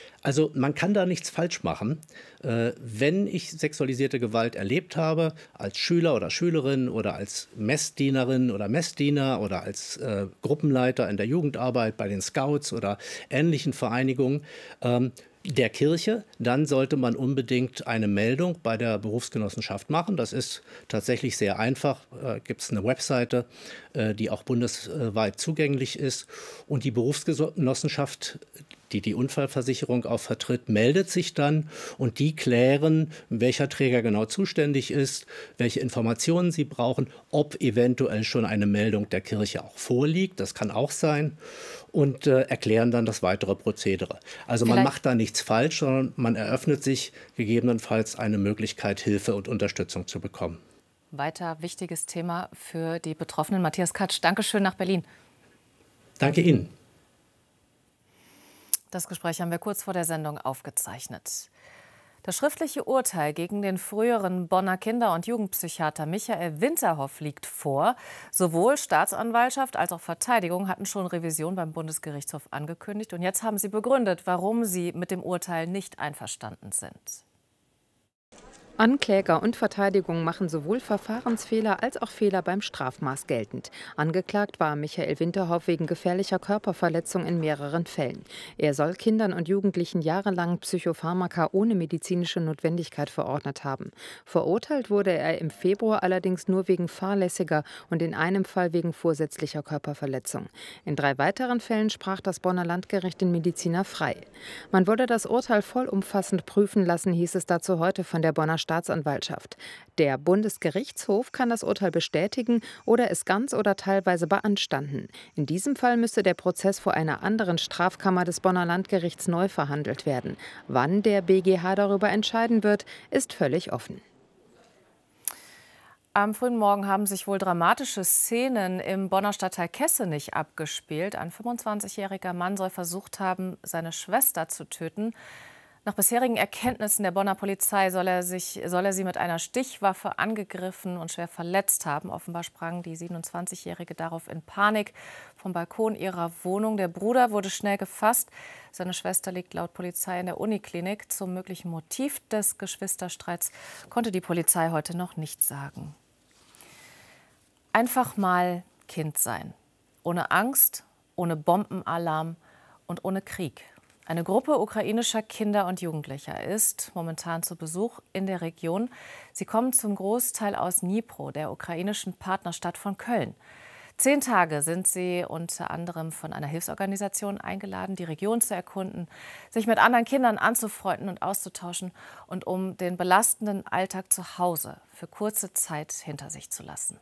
Also man kann da nichts falsch machen. Äh, wenn ich sexualisierte Gewalt erlebt habe, als Schüler oder Schülerin oder als Messdienerin oder Messdiener oder als äh, Gruppenleiter in der Jugendarbeit bei den Scouts oder ähnlichen Vereinigungen, ähm, der Kirche, dann sollte man unbedingt eine Meldung bei der Berufsgenossenschaft machen. Das ist tatsächlich sehr einfach. Äh, gibt es eine Webseite, äh, die auch bundesweit zugänglich ist. Und die Berufsgenossenschaft, die die Unfallversicherung auch vertritt, meldet sich dann und die klären, welcher Träger genau zuständig ist, welche Informationen sie brauchen, ob eventuell schon eine Meldung der Kirche auch vorliegt. Das kann auch sein. Und äh, erklären dann das weitere Prozedere. Also man Vielleicht macht da nichts falsch, sondern man eröffnet sich gegebenenfalls eine Möglichkeit, Hilfe und Unterstützung zu bekommen. Weiter wichtiges Thema für die Betroffenen. Matthias Katsch, Dankeschön nach Berlin. Danke Ihnen. Das Gespräch haben wir kurz vor der Sendung aufgezeichnet. Das schriftliche Urteil gegen den früheren Bonner Kinder- und Jugendpsychiater Michael Winterhoff liegt vor. Sowohl Staatsanwaltschaft als auch Verteidigung hatten schon Revision beim Bundesgerichtshof angekündigt. Und jetzt haben sie begründet, warum sie mit dem Urteil nicht einverstanden sind. Ankläger und Verteidigung machen sowohl Verfahrensfehler als auch Fehler beim Strafmaß geltend. Angeklagt war Michael Winterhoff wegen gefährlicher Körperverletzung in mehreren Fällen. Er soll Kindern und Jugendlichen jahrelang Psychopharmaka ohne medizinische Notwendigkeit verordnet haben. Verurteilt wurde er im Februar allerdings nur wegen fahrlässiger und in einem Fall wegen vorsätzlicher Körperverletzung. In drei weiteren Fällen sprach das Bonner Landgericht den Mediziner frei. Man wolle das Urteil vollumfassend prüfen lassen, hieß es dazu heute von der Bonner Staatsanwaltschaft. Der Bundesgerichtshof kann das Urteil bestätigen oder es ganz oder teilweise beanstanden. In diesem Fall müsste der Prozess vor einer anderen Strafkammer des Bonner Landgerichts neu verhandelt werden. Wann der B G H darüber entscheiden wird, ist völlig offen. Am frühen Morgen haben sich wohl dramatische Szenen im Bonner Stadtteil Kessenich abgespielt. Ein fünfundzwanzigjähriger Mann soll versucht haben, seine Schwester zu töten. Nach bisherigen Erkenntnissen der Bonner Polizei soll er, sich, soll er sie mit einer Stichwaffe angegriffen und schwer verletzt haben. Offenbar sprang die siebenundzwanzigjährige darauf in Panik vom Balkon ihrer Wohnung. Der Bruder wurde schnell gefasst. Seine Schwester liegt laut Polizei in der Uniklinik. Zum möglichen Motiv des Geschwisterstreits konnte die Polizei heute noch nichts sagen. Einfach mal Kind sein. Ohne Angst, ohne Bombenalarm und ohne Krieg. Eine Gruppe ukrainischer Kinder und Jugendlicher ist momentan zu Besuch in der Region. Sie kommen zum Großteil aus Dnipro, der ukrainischen Partnerstadt von Köln. Zehn Tage sind sie unter anderem von einer Hilfsorganisation eingeladen, die Region zu erkunden, sich mit anderen Kindern anzufreunden und auszutauschen und um den belastenden Alltag zu Hause für kurze Zeit hinter sich zu lassen.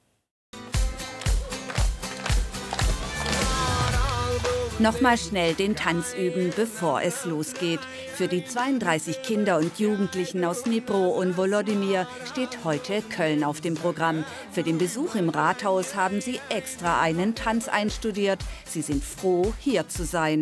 Nochmal schnell den Tanz üben, bevor es losgeht. Für die zweiunddreißig Kinder und Jugendlichen aus Dnipro und Volodymyr steht heute Köln auf dem Programm. Für den Besuch im Rathaus haben sie extra einen Tanz einstudiert. Sie sind froh, hier zu sein.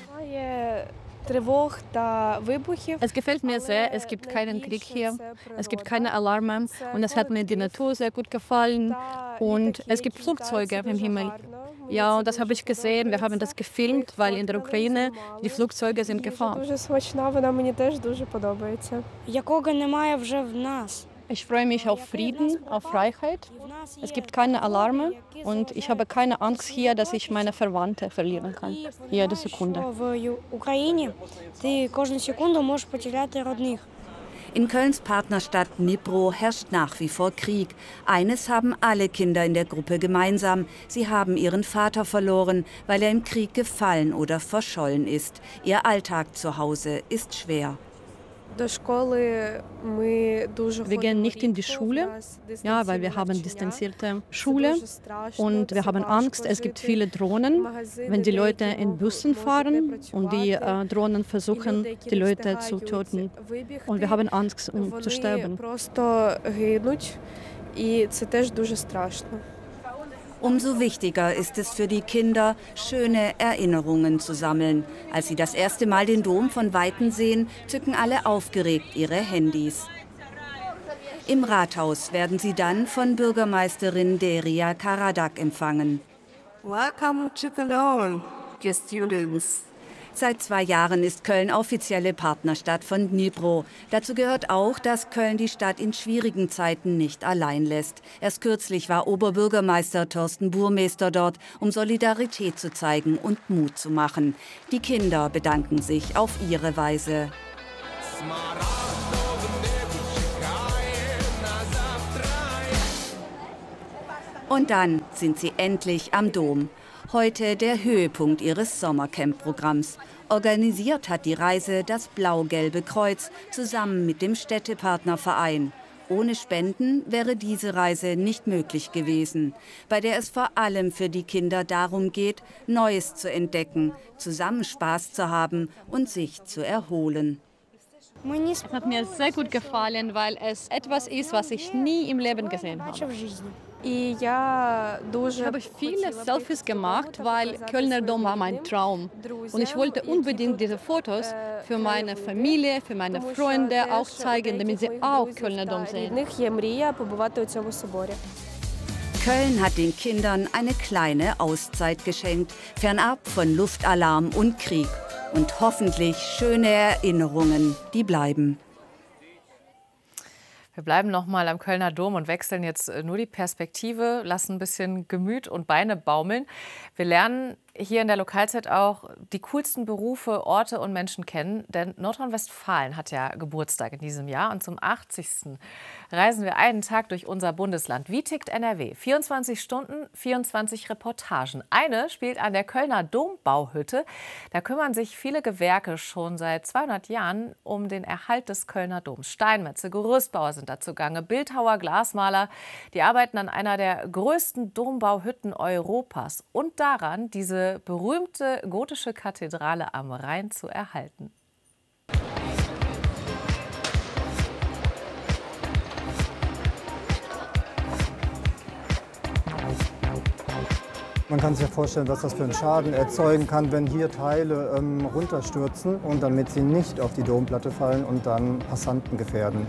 Es gefällt mir sehr, es gibt keinen Krieg hier, es gibt keine Alarme und es hat mir die Natur sehr gut gefallen und es gibt Flugzeuge im Himmel. Ja, und das habe ich gesehen, wir haben das gefilmt, weil in der Ukraine die Flugzeuge sind gefahren. Ich freue mich auf Frieden, auf Freiheit. Es gibt keine Alarme und ich habe keine Angst hier, dass ich meine Verwandte verlieren kann. Jede Sekunde. In Kölns Partnerstadt Dnipro herrscht nach wie vor Krieg. Eines haben alle Kinder in der Gruppe gemeinsam. Sie haben ihren Vater verloren, weil er im Krieg gefallen oder verschollen ist. Ihr Alltag zu Hause ist schwer. Wir gehen nicht in die Schule, ja, weil wir haben distanzierte Schule und wir haben Angst. Es gibt viele Drohnen, wenn die Leute in Bussen fahren und die äh, Drohnen versuchen, die Leute zu töten. Und wir haben Angst, um zu sterben. Umso wichtiger ist es für die Kinder, schöne Erinnerungen zu sammeln. Als sie das erste Mal den Dom von Weitem sehen, zücken alle aufgeregt ihre Handys. Im Rathaus werden sie dann von Bürgermeisterin Deria Karadak empfangen. Welcome to Cologne, dear students. Seit zwei Jahren ist Köln offizielle Partnerstadt von Dnipro. Dazu gehört auch, dass Köln die Stadt in schwierigen Zeiten nicht allein lässt. Erst kürzlich war Oberbürgermeister Thorsten Burmester dort, um Solidarität zu zeigen und Mut zu machen. Die Kinder bedanken sich auf ihre Weise. Und dann sind sie endlich am Dom. Heute der Höhepunkt ihres Sommercamp-Programms. Organisiert hat die Reise das Blau-Gelbe Kreuz zusammen mit dem Städtepartnerverein. Ohne Spenden wäre diese Reise nicht möglich gewesen, bei der es vor allem für die Kinder darum geht, Neues zu entdecken, zusammen Spaß zu haben und sich zu erholen. Es hat mir sehr gut gefallen, weil es etwas ist, was ich nie im Leben gesehen habe. Ich habe viele Selfies gemacht, weil Kölner Dom war mein Traum. Und ich wollte unbedingt diese Fotos für meine Familie, für meine Freunde auch zeigen, damit sie auch Kölner Dom sehen. Köln hat den Kindern eine kleine Auszeit geschenkt, fernab von Luftalarm und Krieg. Und hoffentlich schöne Erinnerungen, die bleiben. Wir bleiben noch mal am Kölner Dom und wechseln jetzt nur die Perspektive, lassen ein bisschen Gemüt und Beine baumeln. Wir lernen hier in der Lokalzeit auch die coolsten Berufe, Orte und Menschen kennen. Denn Nordrhein-Westfalen hat ja Geburtstag in diesem Jahr. Und zum achtzigsten reisen wir einen Tag durch unser Bundesland. Wie tickt N R W? vierundzwanzig Stunden, vierundzwanzig Reportagen. Eine spielt an der Kölner Dombauhütte. Da kümmern sich viele Gewerke schon seit zweihundert Jahren um den Erhalt des Kölner Doms. Steinmetze, Gerüstbauer sind da zugange, Bildhauer, Glasmaler. Die arbeiten an einer der größten Dombauhütten Europas und daran, diese berühmte gotische Kathedrale am Rhein zu erhalten. Man kann sich ja vorstellen, was das für einen Schaden erzeugen kann, wenn hier Teile ähm, runterstürzen und damit sie nicht auf die Domplatte fallen und dann Passanten gefährden.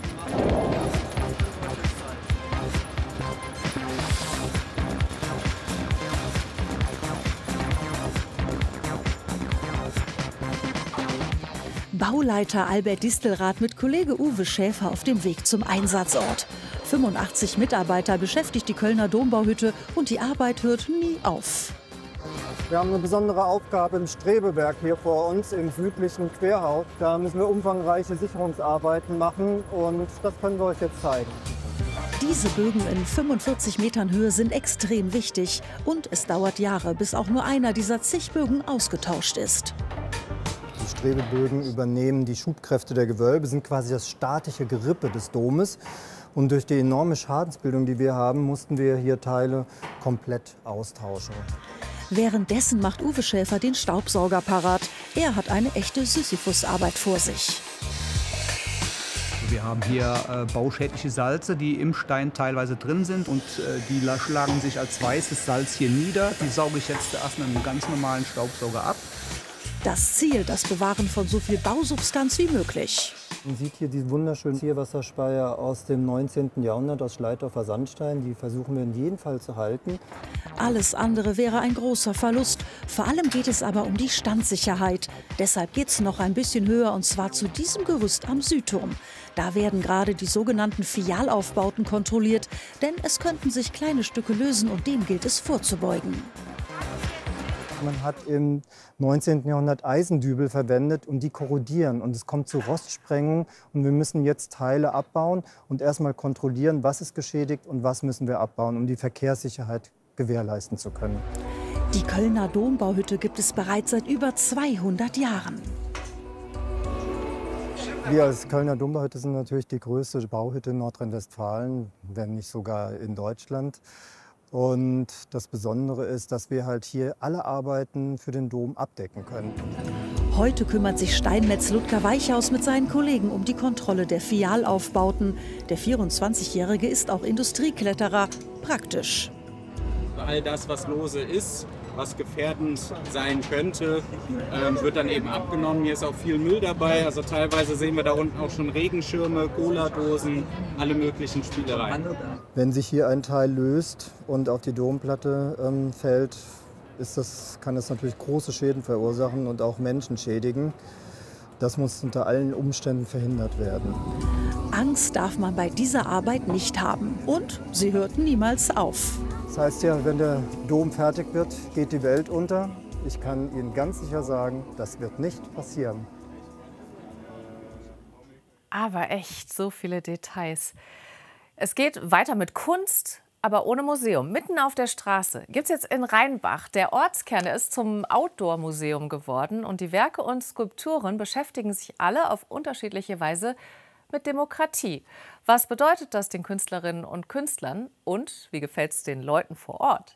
Bauleiter Albert Distelrath mit Kollege Uwe Schäfer auf dem Weg zum Einsatzort. fünfundachtzig Mitarbeiter beschäftigt die Kölner Dombauhütte und die Arbeit hört nie auf. Wir haben eine besondere Aufgabe im Strebeberg hier vor uns, im südlichen Querhaus. Da müssen wir umfangreiche Sicherungsarbeiten machen und das können wir euch jetzt zeigen. Diese Bögen in fünfundvierzig Metern Höhe sind extrem wichtig und es dauert Jahre, bis auch nur einer dieser zig Bögen ausgetauscht ist. Die Strebebögen übernehmen die Schubkräfte der Gewölbe, sind quasi das statische Gerippe des Domes. Und durch die enorme Schadensbildung, die wir haben, mussten wir hier Teile komplett austauschen. Währenddessen macht Uwe Schäfer den Staubsauger parat. Er hat eine echte Sisyphus-Arbeit vor sich. Wir haben hier äh, bauschädliche Salze, die im Stein teilweise drin sind und äh, die schlagen sich als weißes Salz hier nieder. Die sauge ich jetzt erst mit einem ganz normalen Staubsauger ab. Das Ziel, das Bewahren von so viel Bausubstanz wie möglich. Man sieht hier diesen wunderschönen Zierwasserspeier aus dem neunzehnten Jahrhundert aus Schleitdorfer Sandstein. Die versuchen wir in jedem Fall zu halten. Alles andere wäre ein großer Verlust. Vor allem geht es aber um die Standsicherheit. Deshalb geht es noch ein bisschen höher und zwar zu diesem Gerüst am Südturm. Da werden gerade die sogenannten Fialaufbauten kontrolliert, denn es könnten sich kleine Stücke lösen und dem gilt es vorzubeugen. Man hat im neunzehnten Jahrhundert Eisendübel verwendet und die korrodieren und es kommt zu Rostsprengung und wir müssen jetzt Teile abbauen und erstmal kontrollieren, was ist geschädigt und was müssen wir abbauen, um die Verkehrssicherheit gewährleisten zu können. Die Kölner Dombauhütte gibt es bereits seit über zweihundert Jahren. Wir als Kölner Dombauhütte sind natürlich die größte Bauhütte in Nordrhein-Westfalen, wenn nicht sogar in Deutschland. Und das Besondere ist, dass wir halt hier alle Arbeiten für den Dom abdecken können. Heute kümmert sich Steinmetz Ludger Weichhaus mit seinen Kollegen um die Kontrolle der Fialaufbauten. Der vierundzwanzigjährige ist auch Industriekletterer. Praktisch. All das, was lose ist, was gefährdend sein könnte, äh, wird dann eben abgenommen. Hier ist auch viel Müll dabei. Also teilweise sehen wir da unten auch schon Regenschirme, Cola-Dosen, alle möglichen Spielereien. Wenn sich hier ein Teil löst und auf die Domplatte ähm, fällt, ist das, kann das natürlich große Schäden verursachen und auch Menschen schädigen. Das muss unter allen Umständen verhindert werden. Angst darf man bei dieser Arbeit nicht haben. Und sie hört niemals auf. Das heißt ja, wenn der Dom fertig wird, geht die Welt unter. Ich kann Ihnen ganz sicher sagen, das wird nicht passieren. Aber echt, so viele Details. Es geht weiter mit Kunst, aber ohne Museum. Mitten auf der Straße gibt es jetzt in Rheinbach. Der Ortskern der ist zum Outdoor-Museum geworden. Und die Werke und Skulpturen beschäftigen sich alle auf unterschiedliche Weise mit Demokratie. Was bedeutet das den Künstlerinnen und Künstlern? Und wie gefällt es den Leuten vor Ort?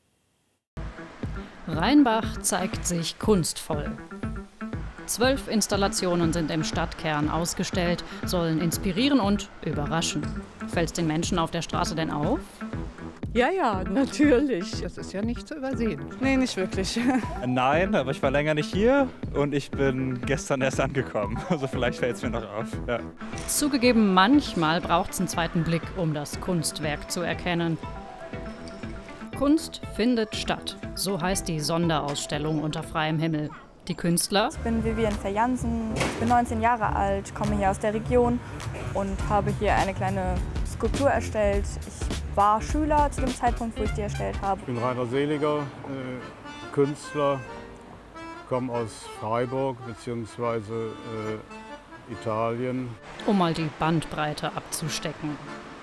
Rheinbach zeigt sich kunstvoll. Zwölf Installationen sind im Stadtkern ausgestellt, sollen inspirieren und überraschen. Fällt es den Menschen auf der Straße denn auf? Ja, ja, natürlich. Das ist ja nicht zu übersehen. Nee, nicht wirklich. Nein, aber ich war länger nicht hier und ich bin gestern erst angekommen. Also vielleicht fällt es mir noch auf. Ja. Zugegeben, manchmal braucht es einen zweiten Blick, um das Kunstwerk zu erkennen. Kunst findet statt. So heißt die Sonderausstellung unter freiem Himmel. Die Künstler? Ich bin Vivian Verjansen, ich bin neunzehn Jahre alt, komme hier aus der Region und habe hier eine kleine Skulptur erstellt. Ich war Schüler zu dem Zeitpunkt, wo ich die erstellt habe. Ich bin Rainer Seliger, äh, Künstler, komme aus Freiburg bzw. Äh, Italien. Um mal die Bandbreite abzustecken.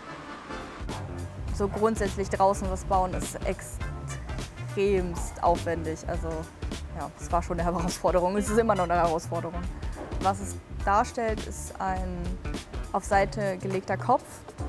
So grundsätzlich draußen was bauen ist extremst aufwendig. Also ja, das war schon eine Herausforderung. Es ist immer noch eine Herausforderung. Was es darstellt, ist ein auf Seite gelegter Kopf,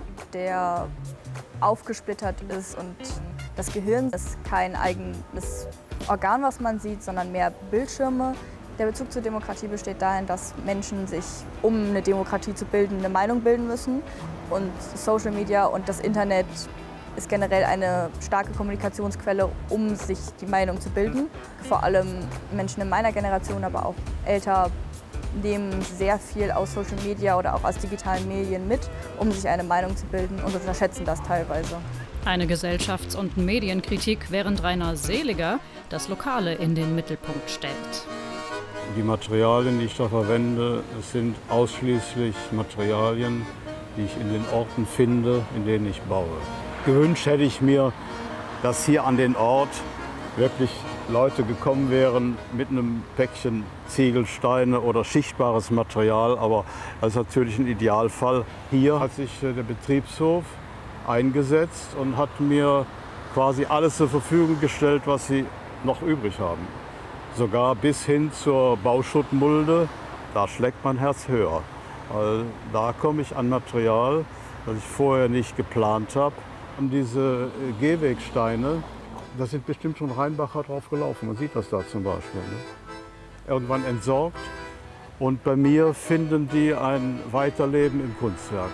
der aufgesplittert ist und das Gehirn ist kein eigenes Organ, was man sieht, sondern mehr Bildschirme. Der Bezug zur Demokratie besteht darin, dass Menschen sich, um eine Demokratie zu bilden, eine Meinung bilden müssen. Und Social Media und das Internet ist generell eine starke Kommunikationsquelle, um sich die Meinung zu bilden. Vor allem Menschen in meiner Generation, aber auch älter, nehmen sehr viel aus Social Media oder auch aus digitalen Medien mit, um sich eine Meinung zu bilden und unterschätzen das teilweise. Eine Gesellschafts- und Medienkritik, während Rainer Seliger das Lokale in den Mittelpunkt stellt. Die Materialien, die ich da verwende, sind ausschließlich Materialien, die ich in den Orten finde, in denen ich baue. Gewünscht hätte ich mir, dass hier an den Ort wirklich Leute gekommen wären mit einem Päckchen Ziegelsteine oder schichtbares Material. Aber das ist natürlich ein Idealfall. Hier hat sich der Betriebshof eingesetzt und hat mir quasi alles zur Verfügung gestellt, was sie noch übrig haben. Sogar bis hin zur Bauschuttmulde, da schlägt mein Herz höher. Weil da komme ich an Material, das ich vorher nicht geplant habe. Und diese Gehwegsteine, da sind bestimmt schon Rheinbacher drauf gelaufen. Man sieht das da zum Beispiel. Ne? Irgendwann entsorgt. Und bei mir finden die ein Weiterleben im Kunstwerk.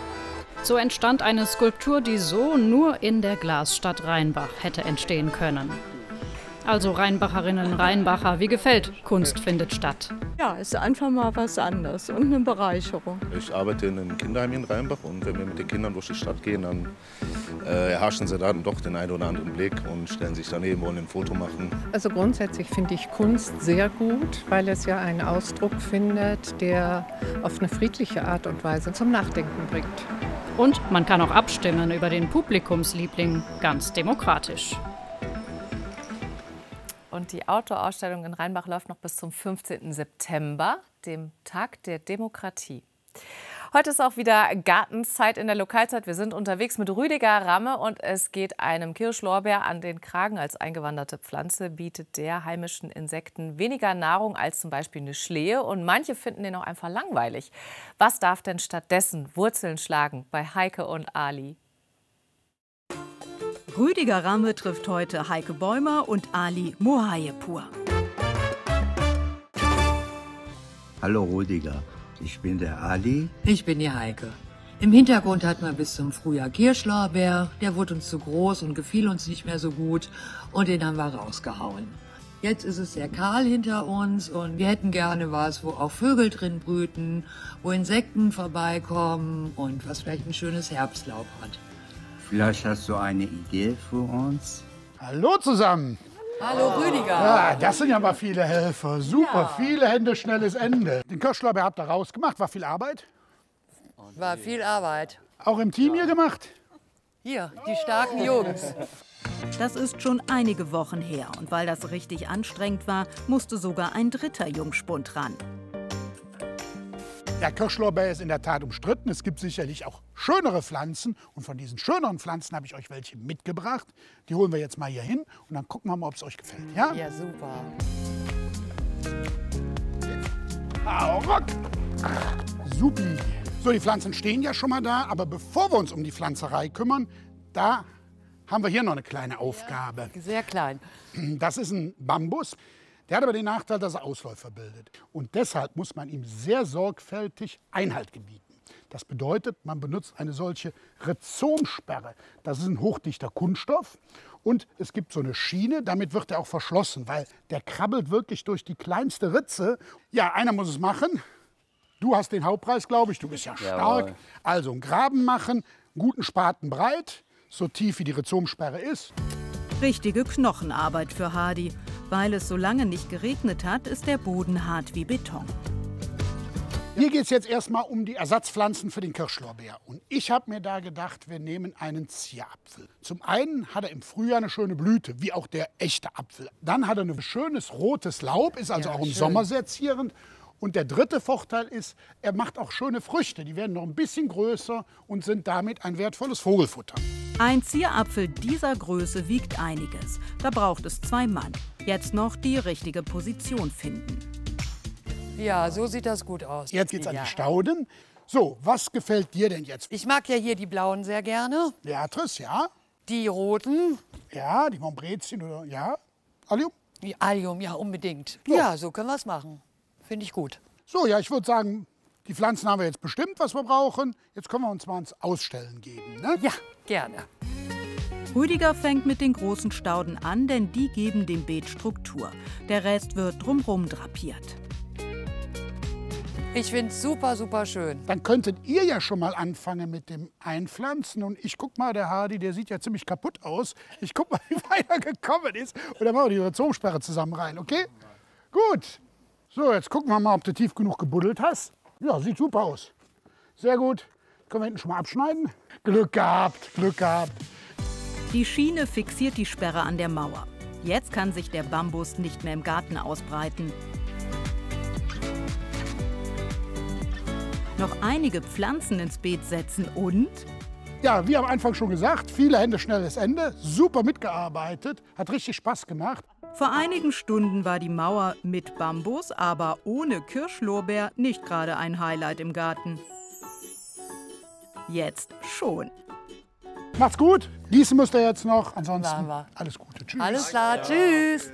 So entstand eine Skulptur, die so nur in der Glasstadt Rheinbach hätte entstehen können. Also Rheinbacherinnen, Rheinbacher, wie gefällt Kunst findet statt? Ja, ist einfach mal was anderes und eine Bereicherung. Ich arbeite in einem Kinderheim in Rheinbach und wenn wir mit den Kindern durch die Stadt gehen, dann äh, erhaschen sie dann doch den einen oder anderen Blick und stellen sich daneben, wollen ein Foto machen. Also grundsätzlich finde ich Kunst sehr gut, weil es ja einen Ausdruck findet, der auf eine friedliche Art und Weise zum Nachdenken bringt. Und man kann auch abstimmen über den Publikumsliebling, ganz demokratisch. Und die Outdoor-Ausstellung in Rheinbach läuft noch bis zum fünfzehnten September, dem Tag der Demokratie. Heute ist auch wieder Gartenzeit in der Lokalzeit. Wir sind unterwegs mit Rüdiger Ramme und es geht einem Kirschlorbeer an den Kragen. Als eingewanderte Pflanze bietet der heimischen Insekten weniger Nahrung als zum Beispiel eine Schlehe. Und manche finden den auch einfach langweilig. Was darf denn stattdessen Wurzeln schlagen bei Heike und Ali? Rüdiger Ramme trifft heute Heike Bäumer und Ali Mohayepur. Hallo Rüdiger, ich bin der Ali. Ich bin die Heike. Im Hintergrund hatten wir bis zum Frühjahr Kirschlorbeer. Der wurde uns zu groß und gefiel uns nicht mehr so gut und den haben wir rausgehauen. Jetzt ist es sehr kahl hinter uns und wir hätten gerne was, wo auch Vögel drin brüten, wo Insekten vorbeikommen und was vielleicht ein schönes Herbstlaub hat. Vielleicht hast du eine Idee für uns? Hallo zusammen! Hallo Rüdiger. Ja, das sind ja mal viele Helfer. Super, ja. Viele Hände, schnelles Ende. Den Kirschlorbeer habt ihr rausgemacht. War viel Arbeit? War viel Arbeit. Auch im Team hier gemacht? Hier, die starken Jungs. Das ist schon einige Wochen her. Und weil das richtig anstrengend war, musste sogar ein dritter Jungspund ran. Der Kirschlorbeer ist in der Tat umstritten. Es gibt sicherlich auch schönere Pflanzen. Und von diesen schöneren Pflanzen habe ich euch welche mitgebracht. Die holen wir jetzt mal hier hin und dann gucken wir mal, ob es euch gefällt. Ja, ja super. Hau ruck! Supi. So, die Pflanzen stehen ja schon mal da. Aber bevor wir uns um die Pflanzerei kümmern, da haben wir hier noch eine kleine Aufgabe. Ja, sehr klein. Das ist ein Bambus. Der hat aber den Nachteil, dass er Ausläufer bildet. Und deshalb muss man ihm sehr sorgfältig Einhalt gebieten. Das bedeutet, man benutzt eine solche Rhizomsperre. Das ist ein hochdichter Kunststoff. Und es gibt so eine Schiene, damit wird er auch verschlossen, weil der krabbelt wirklich durch die kleinste Ritze. Ja, einer muss es machen. Du hast den Hauptpreis, glaube ich. Du bist ja stark. Jawohl. Also einen Graben machen, einen guten Spaten breit, so tief wie die Rhizomsperre ist. Richtige Knochenarbeit für Hardy. Weil es so lange nicht geregnet hat, ist der Boden hart wie Beton. Hier geht es jetzt erstmal um die Ersatzpflanzen für den Kirschlorbeer. Und ich habe mir da gedacht, wir nehmen einen Zierapfel. Zum einen hat er im Frühjahr eine schöne Blüte, wie auch der echte Apfel. Dann hat er ein schönes rotes Laub, ist also ja, auch im schön. Sommer sehr zierend. Und der dritte Vorteil ist, er macht auch schöne Früchte. Die werden noch ein bisschen größer und sind damit ein wertvolles Vogelfutter. Ein Zierapfel dieser Größe wiegt einiges. Da braucht es zwei Mann. Jetzt noch die richtige Position finden. Ja, so sieht das gut aus. Jetzt geht's an die Stauden. So, was gefällt dir denn jetzt? Ich mag ja hier die blauen sehr gerne. Beatrice, ja. Die roten. Ja, die Montbrezien oder ja. Allium? Die Allium, ja, unbedingt. So. Ja, so können wir es machen. Finde ich gut. So, ja, ich würde sagen, die Pflanzen haben wir jetzt bestimmt, was wir brauchen. Jetzt können wir uns mal ins Ausstellen geben, ne? Ja, gerne. Rüdiger fängt mit den großen Stauden an, denn die geben dem Beet Struktur. Der Rest wird drumherum drapiert. Ich finde es super, super schön. Dann könntet ihr ja schon mal anfangen mit dem Einpflanzen. Und ich guck mal, der Hardy, der sieht ja ziemlich kaputt aus. Ich guck mal, wie weit er gekommen ist. Und dann machen wir die Rhizomsperre zusammen rein, okay? Gut. So, jetzt gucken wir mal, ob du tief genug gebuddelt hast. Ja, sieht super aus. Sehr gut. Können wir hinten schon mal abschneiden? Glück gehabt, Glück gehabt. Die Schiene fixiert die Sperre an der Mauer. Jetzt kann sich der Bambus nicht mehr im Garten ausbreiten. Noch einige Pflanzen ins Beet setzen und... Ja, wie am Anfang schon gesagt, viele Hände, schnelles Ende. Super mitgearbeitet, hat richtig Spaß gemacht. Vor einigen Stunden war die Mauer mit Bambus, aber ohne Kirschlorbeer nicht gerade ein Highlight im Garten. Jetzt schon. Macht's gut. Gießen müsst ihr jetzt noch. Ansonsten alles Gute. Tschüss. Alles klar. Tschüss.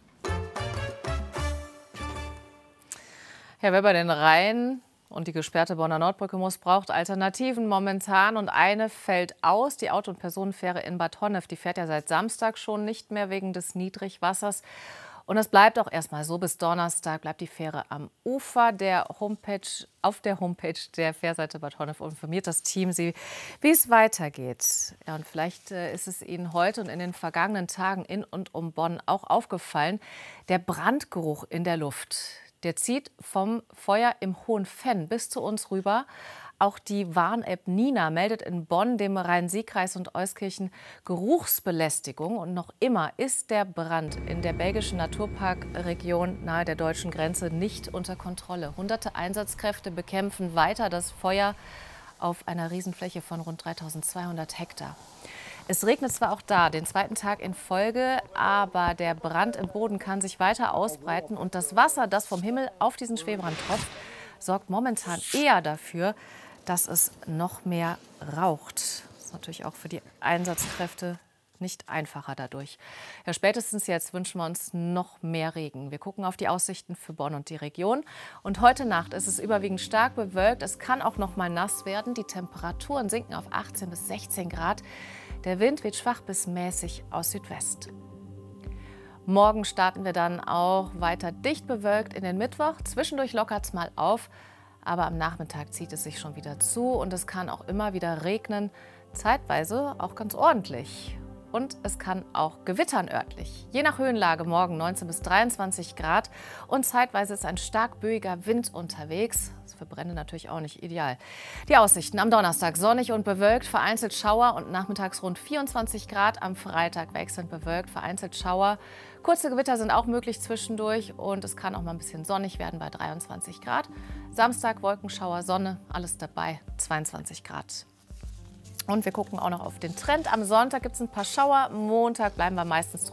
Herr Weber, den Rhein und die gesperrte Bonner Nordbrücke muss, braucht Alternativen momentan. Und eine fällt aus. Die Auto- und Personenfähre in Bad Honnef, die fährt ja seit Samstag schon nicht mehr wegen des Niedrigwassers. Und es bleibt auch erstmal so. Bis Donnerstag bleibt die Fähre am Ufer. Der Homepage, auf der Homepage der Fährseite Bad Honnef informiert das Team Sie, wie es weitergeht. Ja, und vielleicht äh, ist es Ihnen heute und in den vergangenen Tagen in und um Bonn auch aufgefallen, der Brandgeruch in der Luft. Der zieht vom Feuer im Hohenfenn bis zu uns rüber. Auch die Warn-App Nina meldet in Bonn, dem Rhein-Sieg-Kreis und Euskirchen Geruchsbelästigung. Und noch immer ist der Brand in der belgischen Naturparkregion nahe der deutschen Grenze nicht unter Kontrolle. Hunderte Einsatzkräfte bekämpfen weiter das Feuer auf einer Riesenfläche von rund dreitausendzweihundert Hektar. Es regnet zwar auch da, den zweiten Tag in Folge, aber der Brand im Boden kann sich weiter ausbreiten. Und das Wasser, das vom Himmel auf diesen Schwebrand tropft, sorgt momentan eher dafür, dass es noch mehr raucht. Das ist natürlich auch für die Einsatzkräfte nicht einfacher dadurch. Ja, spätestens jetzt wünschen wir uns noch mehr Regen. Wir gucken auf die Aussichten für Bonn und die Region. Und heute Nacht ist es überwiegend stark bewölkt. Es kann auch noch mal nass werden. Die Temperaturen sinken auf achtzehn bis sechzehn Grad. Der Wind weht schwach bis mäßig aus Südwest. Morgen starten wir dann auch weiter dicht bewölkt in den Mittwoch. Zwischendurch lockert es mal auf, aber am Nachmittag zieht es sich schon wieder zu und es kann auch immer wieder regnen, zeitweise auch ganz ordentlich. und es kann auch gewittern örtlich. Je nach Höhenlage morgen neunzehn bis dreiundzwanzig Grad und zeitweise ist ein stark böiger Wind unterwegs. Das ist für Brände natürlich auch nicht ideal. Die Aussichten am Donnerstag sonnig und bewölkt, vereinzelt Schauer und nachmittags rund vierundzwanzig Grad. Am Freitag wechselnd bewölkt, vereinzelt Schauer. Kurze Gewitter sind auch möglich zwischendurch und es kann auch mal ein bisschen sonnig werden bei dreiundzwanzig Grad. Samstag Wolkenschauer, Sonne, alles dabei, zweiundzwanzig Grad. Und wir gucken auch noch auf den Trend. Am Sonntag gibt es ein paar Schauer, Montag bleiben wir meistens